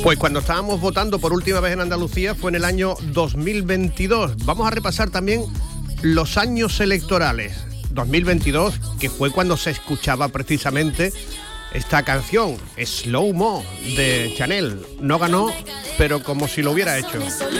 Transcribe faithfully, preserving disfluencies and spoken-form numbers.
Pues cuando estábamos votando por última vez en Andalucía fue en el año dos mil veintidós. Vamos a repasar también los años electorales. dos mil veintidós, que fue cuando se escuchaba precisamente esta canción, Slow Mo, de Chanel. No ganó, pero como si lo hubiera hecho.